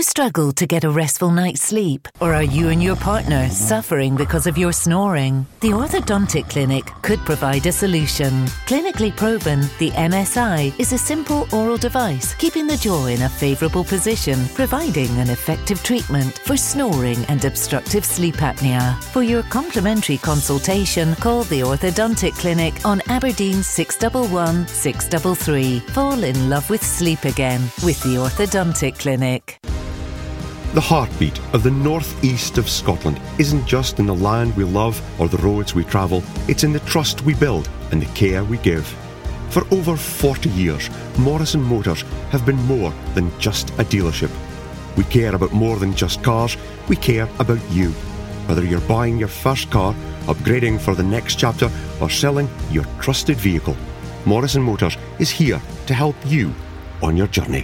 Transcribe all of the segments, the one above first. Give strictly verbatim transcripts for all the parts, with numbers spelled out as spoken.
struggle to get a restful night's sleep? Or are you and your partner suffering because of your snoring? The Orthodontic Clinic could provide a solution. Clinically proven, the M S I is a simple oral device keeping the jaw in a favourable position, providing an effective treatment for snoring and obstructive sleep apnea. For your complimentary consultation, call the Orthodontic Clinic on Aberdeen six one one, six three three. Fall in love with sleep again with the Orthodontic Clinic. The heartbeat of the northeast of Scotland isn't just in the land we love or the roads we travel, it's in the trust we build and the care we give. For over forty years, Morrison Motors have been more than just a dealership. We care about more than just cars, we care about you. Whether you're buying your first car, upgrading for the next chapter, or selling your trusted vehicle, Morrison Motors is here to help you on your journey.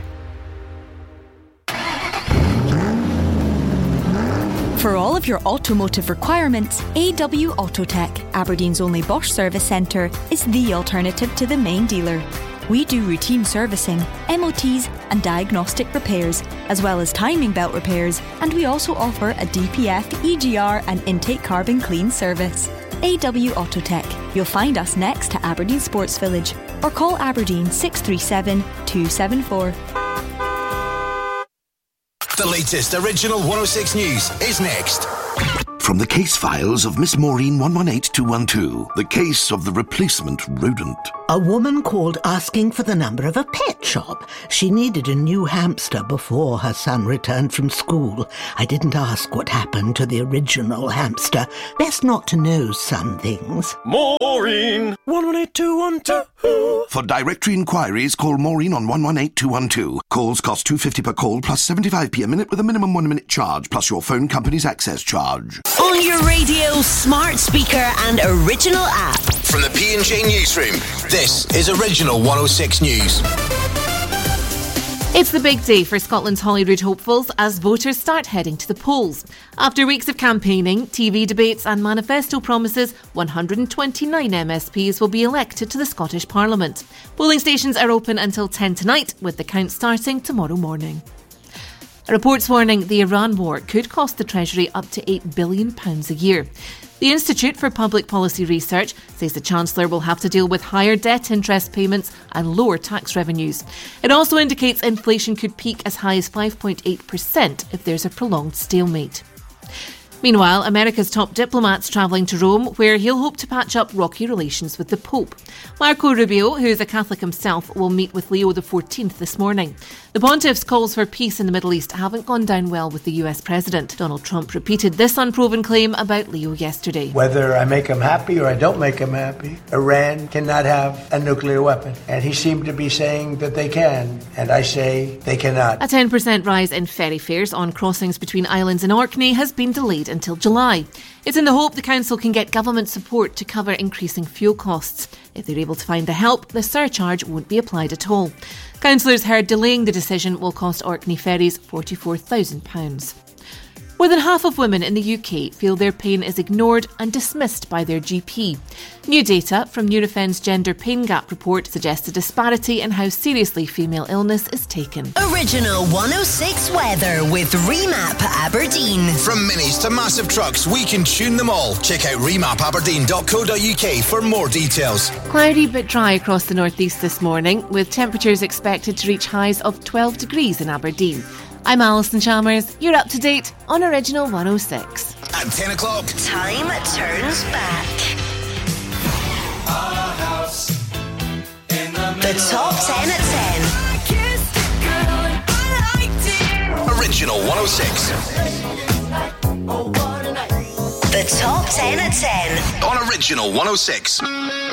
For all of your automotive requirements, A W Autotech, Aberdeen's only Bosch service centre, is the alternative to the main dealer. We do routine servicing, M O Ts and diagnostic repairs, as well as timing belt repairs, and we also offer a D P F, E G R and intake carbon clean service. A W Autotech. You'll find us next to Aberdeen Sports Village, or call Aberdeen six three seven, two seven four. The latest original one oh six News is next. From the case files of Miss Maureen one one eight two one two, the case of the replacement rodent. A woman called asking for the number of a pet shop. She needed a new hamster before her son returned from school. I didn't ask what happened to the original hamster. Best not to know some things. Maureen one one eight two one two. For directory inquiries, call Maureen on one one eight two one two. Calls cost two dollars fifty per call plus seventy-five p a minute with a minimum one minute charge plus your phone company's access charge. On your radio, smart speaker and original app. From the P and J Newsroom, this is Original one oh six News. It's the big day for Scotland's Holyrood hopefuls as voters start heading to the polls. After weeks of campaigning, T V debates and manifesto promises, one hundred twenty-nine M S Ps will be elected to the Scottish Parliament. Polling stations are open until ten tonight, with the count starting tomorrow morning. A report's warning the Iran war could cost the Treasury up to eight billion pounds a year. The Institute for Public Policy Research says the Chancellor will have to deal with higher debt interest payments and lower tax revenues. It also indicates inflation could peak as high as five point eight percent if there's a prolonged stalemate. Meanwhile, America's top diplomat's travelling to Rome, where he'll hope to patch up rocky relations with the Pope. Marco Rubio, who is a Catholic himself, will meet with Leo the fourteenth this morning. The pontiff's calls for peace in the Middle East haven't gone down well with the U S President. Donald Trump repeated this unproven claim about Leo yesterday. Whether I make him happy or I don't make him happy, Iran cannot have a nuclear weapon. And he seemed to be saying that they can, and I say they cannot. A ten percent rise in ferry fares on crossings between islands in Orkney has been delayed until July. It's in the hope the council can get government support to cover increasing fuel costs. If they're able to find the help, the surcharge won't be applied at all. Councillors heard delaying the decision will cost Orkney ferries forty-four thousand pounds. More than half of women in the U K feel their pain is ignored and dismissed by their G P. New data from Eurofen's Gender Pain Gap report suggests a disparity in how seriously female illness is taken. Original one oh six weather with Remap Aberdeen. From minis to massive trucks, we can tune them all. Check out remap aberdeen dot co dot uk for more details. Cloudy but dry across the northeast this morning, with temperatures expected to reach highs of twelve degrees in Aberdeen. I'm Alison Chalmers. You're up to date on Original one oh six. At ten o'clock, time turns back. Our house in the, the top ten at ten. I kissed a girl, I liked it. Original one oh six. The top ten at ten. On Original one oh six.